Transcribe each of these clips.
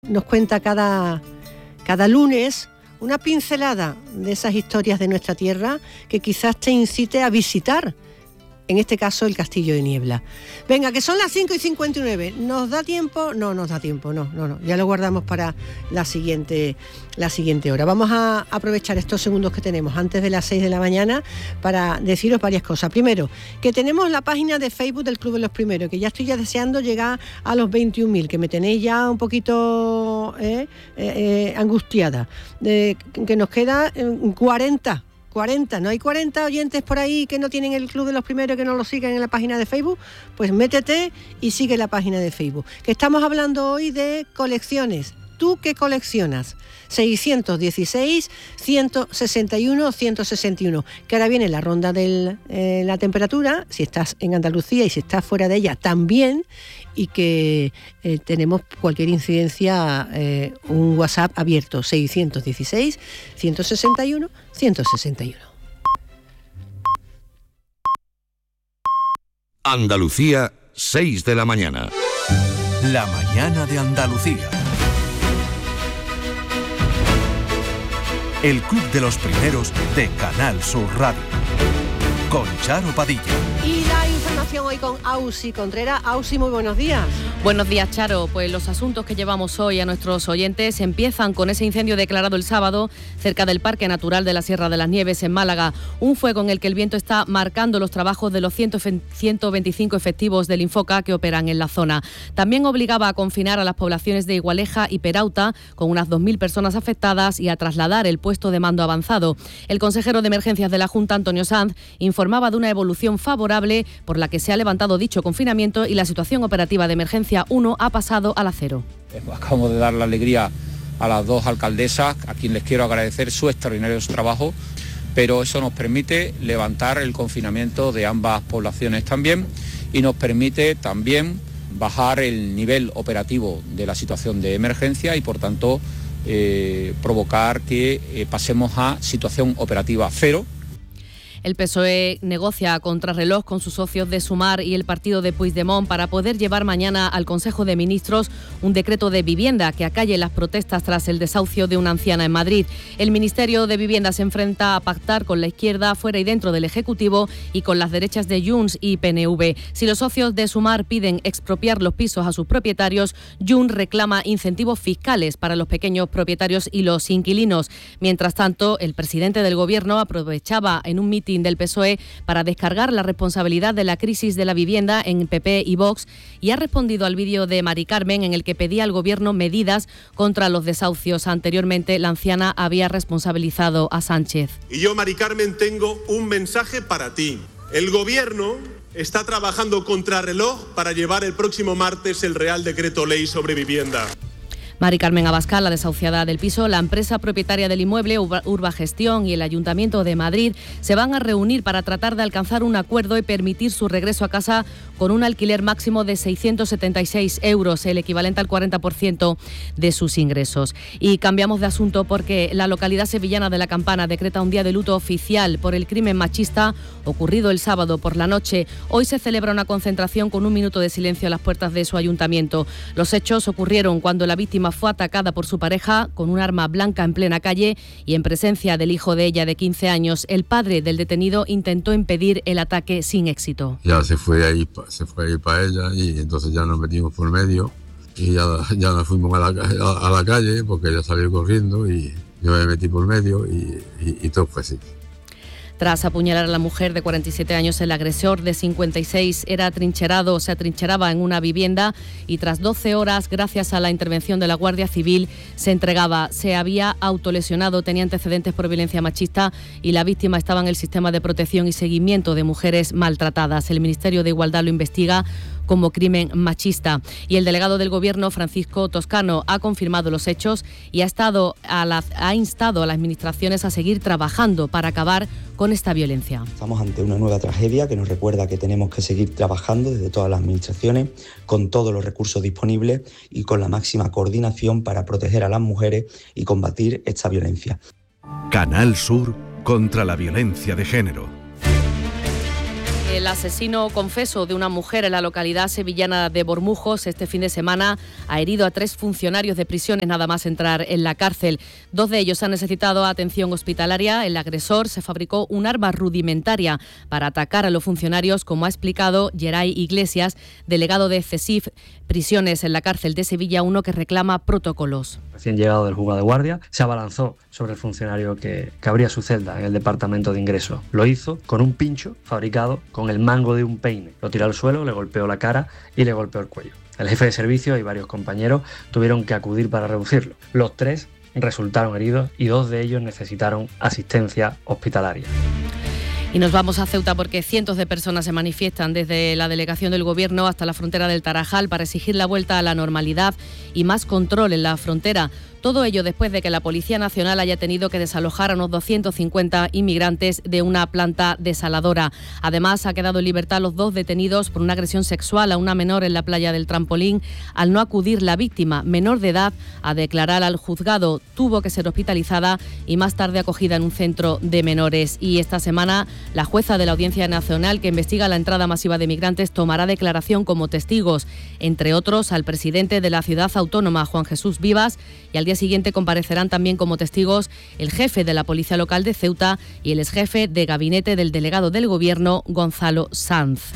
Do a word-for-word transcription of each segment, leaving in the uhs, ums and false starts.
nos cuenta cada, cada lunes una pincelada de esas historias de nuestra tierra que quizás te incite a visitar, en este caso, el Castillo de Niebla. Venga, que son las cinco y cincuenta y nueve. ¿Nos da tiempo? No, nos da tiempo, no, no, no. Ya lo guardamos para la siguiente, la siguiente hora. Vamos a aprovechar estos segundos que tenemos antes de las seis de la mañana para deciros varias cosas. Primero, que tenemos la página de Facebook del Club de los Primeros, que ya estoy ya deseando llegar a los veintiún mil, que me tenéis ya un poquito eh, eh, eh, angustiada. Eh, que nos queda eh, cuarenta. cuarenta, ¿no hay cuarenta oyentes por ahí que no tienen el Club de los Primeros, que no lo siguen en la página de Facebook? Pues métete y sigue la página de Facebook. Que estamos hablando hoy de colecciones. ¿Tú qué coleccionas? seiscientos dieciséis, ciento sesenta y uno, ciento sesenta y uno. Que ahora viene la ronda de eh, la temperatura, si estás en Andalucía y si estás fuera de ella también, y que eh, tenemos cualquier incidencia, eh, un WhatsApp abierto, seiscientos dieciséis, ciento sesenta y uno, ciento sesenta y uno. Andalucía, seis de la mañana. La mañana de Andalucía. El Club de los Primeros de Canal Sur Radio. Con Charo Padilla. Y la información hoy con Ausi Contreras. Ausi, muy buenos días. Buenos días, Charo. Pues los asuntos que llevamos hoy a nuestros oyentes empiezan con ese incendio declarado el sábado cerca del Parque Natural de la Sierra de las Nieves en Málaga. Un fuego en el que el viento está marcando los trabajos de los ciento veinticinco efectivos del Infoca que operan en la zona. También obligaba a confinar a las poblaciones de Igualeja y Perauta, con unas dos mil personas afectadas, y a trasladar el puesto de mando avanzado. El consejero de Emergencias de la Junta, Antonio Sanz, informaba de una evolución favorable por la que se ha levantado dicho confinamiento y la situación operativa de emergencia uno ha pasado a la cero. Acabamos de dar la alegría a las dos alcaldesas, a quien les quiero agradecer su extraordinario trabajo, pero eso nos permite levantar el confinamiento de ambas poblaciones también y nos permite también bajar el nivel operativo de la situación de emergencia y, por tanto, eh, provocar que eh, pasemos a situación operativa cero. El P S O E negocia a contrarreloj con sus socios de Sumar y el partido de Puigdemont para poder llevar mañana al Consejo de Ministros un decreto de vivienda que acalle las protestas tras el desahucio de una anciana en Madrid. El Ministerio de Vivienda se enfrenta a pactar con la izquierda fuera y dentro del Ejecutivo y con las derechas de Junts y P N V. Si los socios de Sumar piden expropiar los pisos a sus propietarios, Junts reclama incentivos fiscales para los pequeños propietarios y los inquilinos. Mientras tanto, el presidente del Gobierno aprovechaba en un mitin del P S O E para descargar la responsabilidad de la crisis de la vivienda en P P y Vox y ha respondido al vídeo de Mari Carmen en el que pedía al Gobierno medidas contra los desahucios. Anteriormente, la anciana había responsabilizado a Sánchez. Y yo, Mari Carmen, tengo un mensaje para ti. El Gobierno está trabajando contrarreloj para llevar el próximo martes el Real Decreto Ley sobre vivienda. Mari Carmen Abascal, la desahuciada del piso, la empresa propietaria del inmueble, Urba Gestión, y el Ayuntamiento de Madrid se van a reunir para tratar de alcanzar un acuerdo y permitir su regreso a casa con un alquiler máximo de seiscientos setenta y seis euros, el equivalente al cuarenta por ciento de sus ingresos. Y cambiamos de asunto porque la localidad sevillana de La Campana decreta un día de luto oficial por el crimen machista ocurrido el sábado por la noche. Hoy se celebra una concentración con un minuto de silencio a las puertas de su ayuntamiento. Los hechos ocurrieron cuando la víctima fue atacada por su pareja con un arma blanca en plena calle y en presencia del hijo de ella de quince años. El padre del detenido intentó impedir el ataque sin éxito. Ya se fue ahí, se fue ahí para ella y entonces ya nos metimos por medio y ya, ya nos fuimos a la, a, a la calle porque ella salió corriendo y yo me metí por medio y, y, y todo fue así. Tras apuñalar a la mujer de cuarenta y siete años, el agresor de cincuenta y seis era atrincherado, se atrincheraba en una vivienda y tras doce horas, gracias a la intervención de la Guardia Civil, se entregaba. Se había autolesionado, tenía antecedentes por violencia machista y la víctima estaba en el sistema de protección y seguimiento de mujeres maltratadas. El Ministerio de Igualdad lo investiga como crimen machista. Y el delegado del Gobierno, Francisco Toscano, ha confirmado los hechos y ha, estado a la, ha instado a las administraciones a seguir trabajando para acabar con esta violencia. Estamos ante una nueva tragedia que nos recuerda que tenemos que seguir trabajando desde todas las administraciones, con todos los recursos disponibles y con la máxima coordinación para proteger a las mujeres y combatir esta violencia. Canal Sur contra la violencia de género. El asesino confeso de una mujer en la localidad sevillana de Bormujos este fin de semana ha herido a tres funcionarios de prisiones nada más entrar en la cárcel. Dos de ellos han necesitado atención hospitalaria. El agresor se fabricó un arma rudimentaria para atacar a los funcionarios, como ha explicado Geray Iglesias, delegado de CESIF Prisiones en la cárcel de Sevilla, uno que reclama protocolos. Recién llegado del juzgado de guardia, se abalanzó sobre el funcionario que, que abría su celda en el departamento de ingreso. Lo hizo con un pincho fabricado con el mango de un peine. Lo tiró al suelo, le golpeó la cara y le golpeó el cuello. El jefe de servicio y varios compañeros tuvieron que acudir para reducirlo. Los tres resultaron heridos y dos de ellos necesitaron asistencia hospitalaria. Y nos vamos a Ceuta porque cientos de personas se manifiestan desde la delegación del Gobierno hasta la frontera del Tarajal para exigir la vuelta a la normalidad y más control en la frontera. Todo ello después de que la Policía Nacional haya tenido que desalojar a unos doscientos cincuenta inmigrantes de una planta desaladora. Además, ha quedado en libertad los dos detenidos por una agresión sexual a una menor en la playa del Trampolín. Al no acudir la víctima, menor de edad, a declarar al juzgado, tuvo que ser hospitalizada y más tarde acogida en un centro de menores. Y esta semana, la jueza de la Audiencia Nacional que investiga la entrada masiva de migrantes tomará declaración como testigos, entre otros al presidente de la ciudad autónoma, Juan Jesús Vivas, y al día siguiente comparecerán también como testigos el jefe de la Policía Local de Ceuta y el exjefe de gabinete del delegado del Gobierno, Gonzalo Sanz.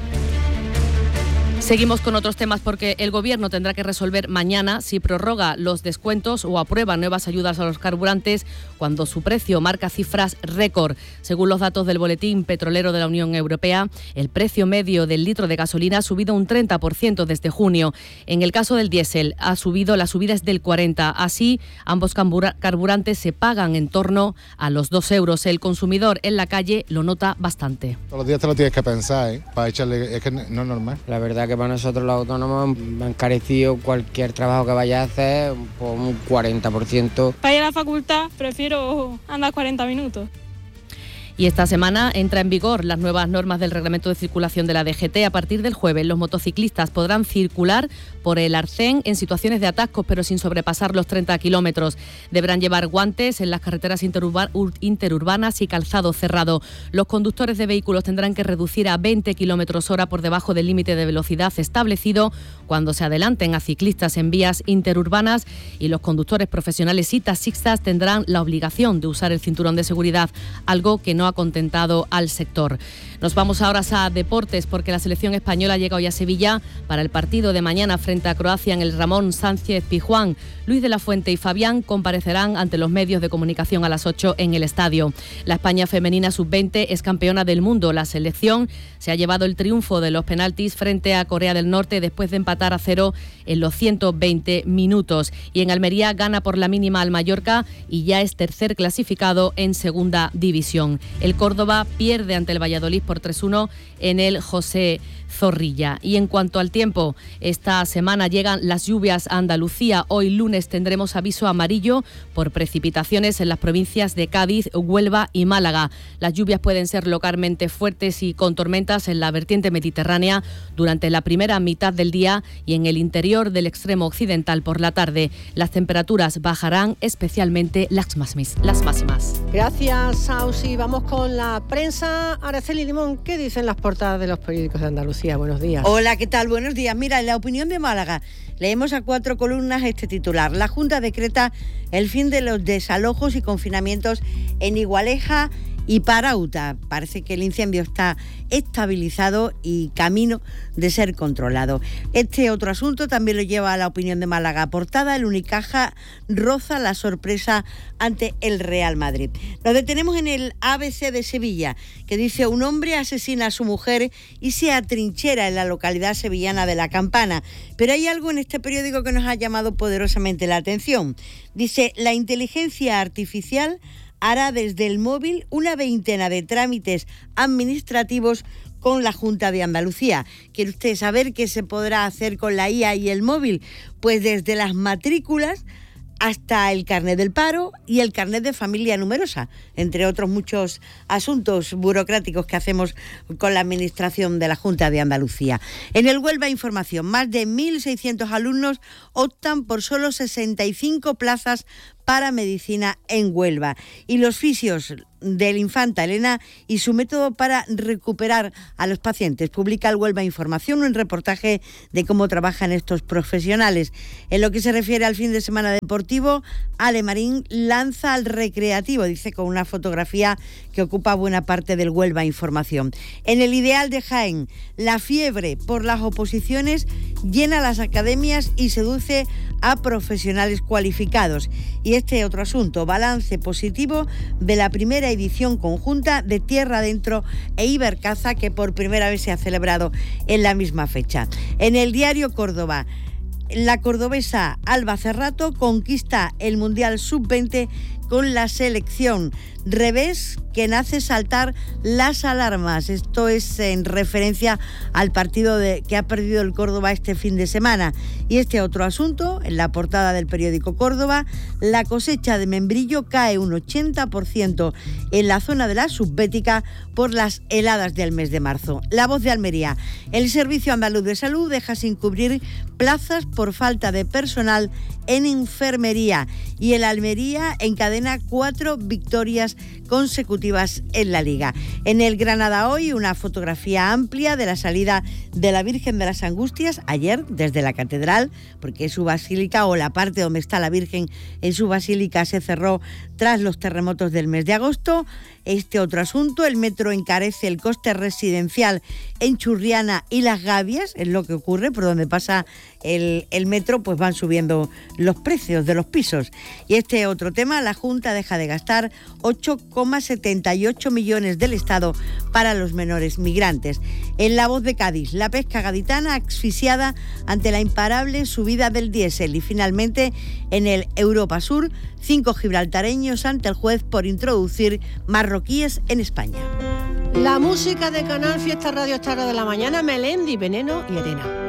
Seguimos con otros temas porque el Gobierno tendrá que resolver mañana si prorroga los descuentos o aprueba nuevas ayudas a los carburantes cuando su precio marca cifras récord. Según los datos del Boletín Petrolero de la Unión Europea, el precio medio del litro de gasolina ha subido un treinta por ciento desde junio. En el caso del diésel, ha subido, la subida es del cuarenta por ciento. Así, ambos carburantes se pagan en torno a los dos euros. El consumidor en la calle lo nota bastante. Todos los días te lo tienes que pensar, ¿eh? Para echarle, es que no es normal. La verdad que para nosotros los autónomos me han encarecido cualquier trabajo que vaya a hacer por un cuarenta por ciento. Para ir a la facultad prefiero andar cuarenta minutos. Y esta semana entra en vigor las nuevas normas del reglamento de circulación de la D G T. A partir del jueves, los motociclistas podrán circular por el arcén en situaciones de atascos, pero sin sobrepasar los treinta kilómetros. Deberán llevar guantes en las carreteras interurba- interurbanas y calzado cerrado. Los conductores de vehículos tendrán que reducir a veinte kilómetros hora por debajo del límite de velocidad establecido cuando se adelanten a ciclistas en vías interurbanas, y los conductores profesionales y taxistas tendrán la obligación de usar el cinturón de seguridad, algo que no ha contentado al sector. Nos vamos ahora a deportes porque la selección española llega hoy a Sevilla para el partido de mañana frente a Croacia en el Ramón Sánchez Pizjuán. Luis de la Fuente y Fabián comparecerán ante los medios de comunicación a las ocho en el estadio. La España femenina sub veinte es campeona del mundo. La selección se ha llevado el triunfo de los penaltis frente a Corea del Norte después de empatar a cero en los ciento veinte minutos. Y en Almería gana por la mínima al Mallorca y ya es tercer clasificado en segunda división. El Córdoba pierde ante el Valladolid por tres uno en el José Zorrilla. Y en cuanto al tiempo, esta semana llegan las lluvias a Andalucía. Hoy lunes tendremos aviso amarillo por precipitaciones en las provincias de Cádiz, Huelva y Málaga. Las lluvias pueden ser localmente fuertes y con tormentas en la vertiente mediterránea durante la primera mitad del día y en el interior del extremo occidental por la tarde. Las temperaturas bajarán, especialmente las máximas. Las máximas. Gracias, Sausi. Vamos con la prensa. Araceli Limón, ¿qué dicen las portadas de los periódicos de Andalucía? Buenos días. Hola, ¿qué tal? Buenos días. Mira, en La Opinión de Málaga leemos a cuatro columnas este titular. La Junta decreta el fin de los desalojos y confinamientos en Igualeja y Parauta. Parece que el incendio está estabilizado y camino de ser controlado. Este otro asunto también lo lleva a La Opinión de Málaga. Portada: el Unicaja roza la sorpresa ante el Real Madrid. Nos detenemos en el A B C de Sevilla, que dice: un hombre asesina a su mujer y se atrinchera en la localidad sevillana de La Campana. Pero hay algo en este periódico que nos ha llamado poderosamente la atención. Dice: la inteligencia artificial hará desde el móvil una veintena de trámites administrativos con la Junta de Andalucía. ¿Quiere usted saber qué se podrá hacer con la I A y el móvil? Pues desde las matrículas hasta el carnet del paro y el carnet de familia numerosa, entre otros muchos asuntos burocráticos que hacemos con la administración de la Junta de Andalucía. En el Huelva Información, más de mil seiscientos alumnos optan por solo sesenta y cinco plazas para medicina en Huelva. Y los fisios del Infanta Elena y su método para recuperar a los pacientes. Publica el Huelva Información un reportaje de cómo trabajan estos profesionales. En lo que se refiere al fin de semana deportivo, Ale Marín lanza al recreativo, dice, con una fotografía que ocupa buena parte del Huelva Información. En el Ideal de Jaén, la fiebre por las oposiciones llena las academias y seduce a profesionales cualificados. Y este otro asunto, balance positivo de la primera edición conjunta de Tierra Adentro e Ibercaza, que por primera vez se ha celebrado en la misma fecha. En el diario Córdoba, la cordobesa Alba Cerrato conquista el Mundial sub veinte con la selección. Revés que nace saltar las alarmas. Esto es en referencia al partido de, que ha perdido el Córdoba este fin de semana. Y este otro asunto, en la portada del periódico Córdoba, la cosecha de membrillo cae un ochenta por ciento en la zona de la Subbética por las heladas del mes de marzo. La Voz de Almería, el Servicio Andaluz de Salud deja sin cubrir plazas por falta de personal en enfermería. Y el Almería encadena cuatro victorias consecutivas en la Liga. En el Granada Hoy, una fotografía amplia de la salida de la Virgen de las Angustias ayer desde la catedral, porque su basílica, o la parte donde está la Virgen en su basílica, se cerró tras los terremotos del mes de agosto. Este otro asunto, el metro encarece el coste residencial en Churriana y Las Gavias, es lo que ocurre, por donde pasa el, el metro, pues van subiendo los precios de los pisos. Y este otro tema, la Junta deja de gastar ocho coma setenta y ocho millones del Estado para los menores migrantes. En La Voz de Cádiz, la pesca gaditana asfixiada ante la imparable subida del diésel. Y finalmente, en el Europa Sur, cinco gibraltareños ante el juez por introducir marroquíes en España. La música de Canal Fiesta Radio esta hora de la mañana, Melendi, Veneno y Arena.